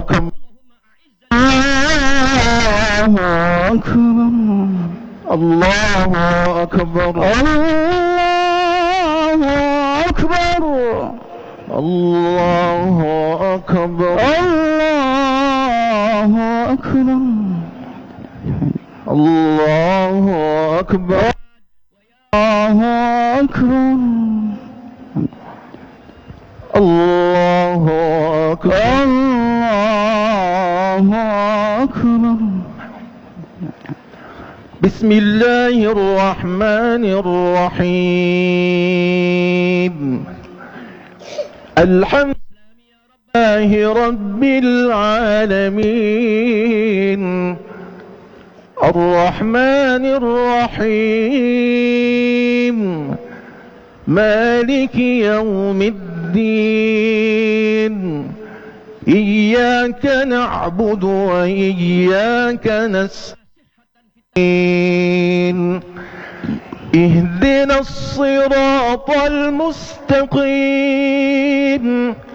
أكبر الله أكبر الله أكبر الله أكبر الله أكبر الله أكبر الله أكبر الله أكبر الله أكبر. بسم الله الرحمن الرحيم. الحمد لله رب العالمين الرحمن الرحيم مالك يوم الدين إياك نعبد وإياك نستعين اهدنا الصراط المستقيم